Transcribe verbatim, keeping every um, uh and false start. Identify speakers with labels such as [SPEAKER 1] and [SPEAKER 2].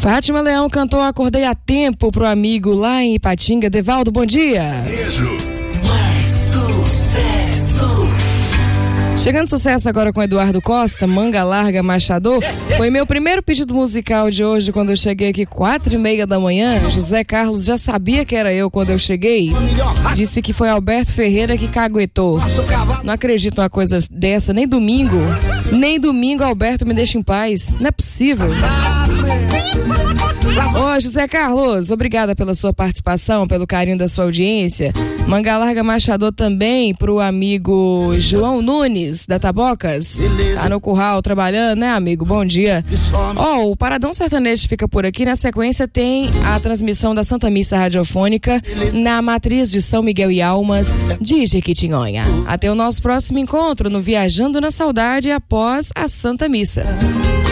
[SPEAKER 1] Fátima Leão cantou Acordei a Tempo pro amigo lá em Ipatinga. Devaldo, bom dia.
[SPEAKER 2] Beijo. Mais sucesso.
[SPEAKER 1] Chegando sucesso agora com Eduardo Costa, Manga Larga Machador. Foi meu primeiro pedido musical de hoje quando eu cheguei aqui quatro e meia da manhã. José Carlos já sabia que era eu quando eu cheguei. Disse que foi Alberto Ferreira que caguetou. Não acredito numa coisa dessa, nem domingo. Nem domingo Alberto me deixa em paz. Não é possível. Ô, José Carlos, obrigada pela sua participação, pelo carinho da sua audiência. Manga Larga Machador também pro amigo João Nunes, da Tabocas. Tá no curral trabalhando, né, amigo? Bom dia. Ó, oh, o Paradão Sertanejo fica por aqui. Na sequência tem a transmissão da Santa Missa Radiofônica na matriz de São Miguel e Almas, de Jequitinhonha. Até o nosso próximo encontro no Viajando na Saudade após a Santa Missa.